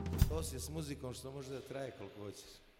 To si je s muzikom što može da traje koliko hoćeš.